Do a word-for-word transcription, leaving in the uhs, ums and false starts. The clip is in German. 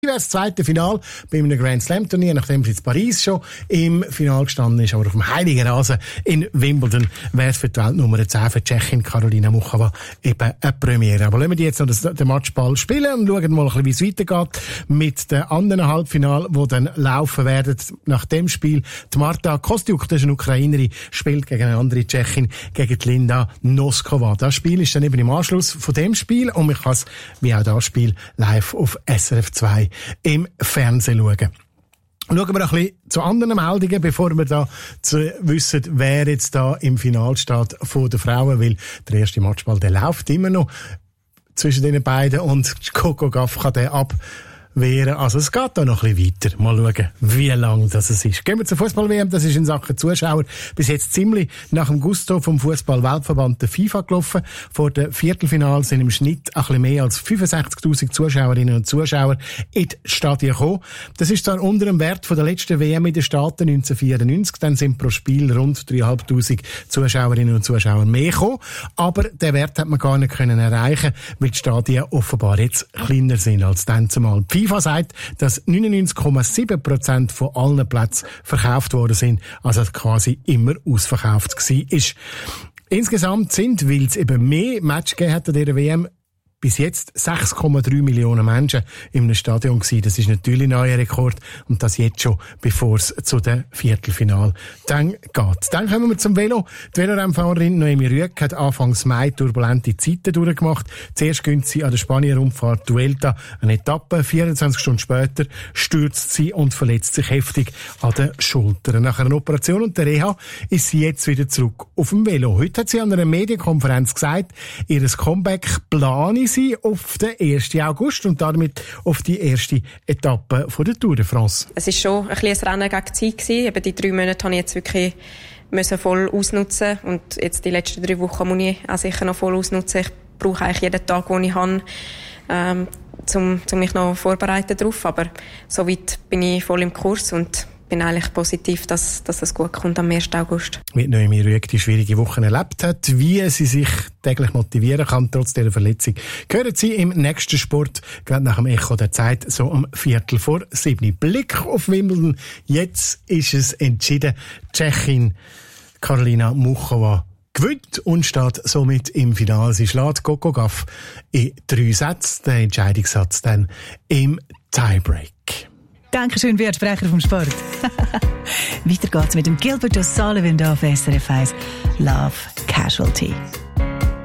Das zweite Final bei einem Grand Slam Turnier, nachdem sie in Paris schon im Final gestanden ist, aber auf dem heiligen Rasen in Wimbledon wäre es für die Weltnummer zehn für Tschechin Karolina Muchova eben eine Premiere. Aber lassen wir jetzt noch das, den Matchball spielen und schauen mal, ein bisschen, wie es weitergeht mit den anderen Halbfinalen, die dann laufen werden. Nach dem Spiel die Marta Kostyuk, das ist eine Ukrainerin, spielt gegen eine andere Tschechin, gegen die Linda Noskova. Das Spiel ist dann eben im Anschluss von dem Spiel und man kann es, wie auch das Spiel, live auf S R F zwei im Fernsehen schauen. Schauen wir noch ein bisschen zu anderen Meldungen, bevor wir da zu wissen, wer jetzt da im Finale steht von den Frauen, weil der erste Matchball, der läuft immer noch zwischen den beiden und Coco Gauff kann den abwehren. Also es geht da noch ein bisschen weiter. Mal schauen, wie lang das ist. Gehen wir zur Fußball-W M. Das ist in Sachen Zuschauer bis jetzt ziemlich nach dem Gusto vom Fußball-Weltverband der FIFA gelaufen. Vor den Viertelfinals sind im Schnitt ein bisschen mehr als fünfundsechzigtausend Zuschauerinnen und Zuschauer in die Stadien gekommen. Das ist zwar unter dem Wert von der letzten W M in den Staaten neunzehnhundertvierundneunzig. Dann sind pro Spiel rund dreitausendfünfhundert Zuschauerinnen und Zuschauer mehr gekommen. Aber den Wert hat man gar nicht können erreichen, weil die Stadien offenbar jetzt kleiner sind als dann zumal. Die FIFA sagt, dass neunundneunzig Komma sieben Prozent von allen Plätzen verkauft worden sind, also quasi immer ausverkauft gewesen ist. Insgesamt sind, weil es eben mehr Matches gegeben hat an dieser W M, bis jetzt sechs Komma drei Millionen Menschen in einem Stadion gewesen. Das ist natürlich ein neuer Rekord und das jetzt schon, bevor es zu den Viertelfinal dann geht. Dann kommen wir zum Velo. Die Velorennfahrerin Noemi Rüegg hat Anfangs Mai turbulente Zeiten durchgemacht. Zuerst gönnt sie an der Spanier-Rundfahrt Vuelta eine Etappe. vierundzwanzig Stunden später stürzt sie und verletzt sich heftig an den Schultern. Nach einer Operation und der Reha ist sie jetzt wieder zurück auf dem Velo. Heute hat sie an einer Medienkonferenz gesagt, ihr Comeback plane sie auf den ersten August und damit auf die erste Etappe von der Tour de France. Es war schon ein bisschen ein Rennen gegen die Zeit gewesen. Eben die drei Monate habe ich jetzt wirklich müssen voll ausnutzen und jetzt die letzten drei Wochen muss ich auch sicher noch voll ausnutzen. Ich brauche eigentlich jeden Tag, den ich habe, ähm, um, um mich noch vorbereiten darauf. Aber soweit bin ich voll im Kurs und bin eigentlich positiv, dass, dass es gut kommt am ersten August. Wie Noemi Rüegg die schwierige Wochen erlebt hat, wie sie sich täglich motivieren kann, trotz dieser Verletzung, hören Sie im nächsten Sport, gerade nach dem Echo der Zeit, so um Viertel vor sieben. Blick auf Wimbledon. Jetzt ist es entschieden. Tschechin Karolina Muchova gewinnt und steht somit im Finale. Sie schlägt Coco Gauff in drei Sätzen. Der Entscheidungssatz dann im Tiebreak. Dankeschön, Wert Sprecher vom Sport. Weiter geht's mit dem Gilbert O'Sullivan auf S R F eins. Love Casualty.